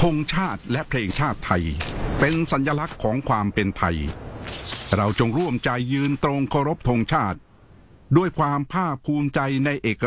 ธงชาติและเพลงชาติไทยเป็นสัญลักษณ์ของความเป็นไทยเราจงร่วมใจยืนตรงเคารพธงชาติด้วยความภาคภูมิใจในเอก